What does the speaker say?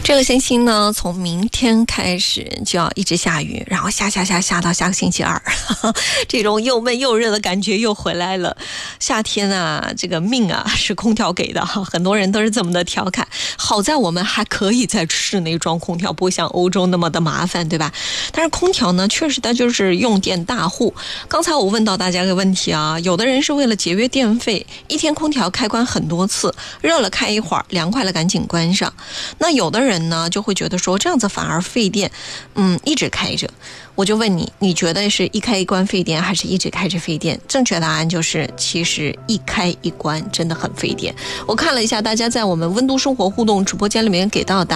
这个星期呢，从明天开始就要一直下雨，然后下到下个星期二，这种又闷又热的感觉又回来了。夏天啊，这个命啊是空调给的，很多人都是这么的调侃。好在我们还可以在室内装空调，不像欧洲那么的麻烦，对吧？但是空调呢，确实它就是用电大户。刚才我问到大家一个问题啊，有的人是为了节约电费，一天空调开关很多次，热了开一会儿，凉快了赶紧关上。那有的人呢就会觉得说这样子反而费电，一直开着。我就问你，你觉得是一开一关费电还是一直开着费电？正确答案就是其实一开一关真的很费电。我看了一下大家在我们温度生活互动直播间里面给到的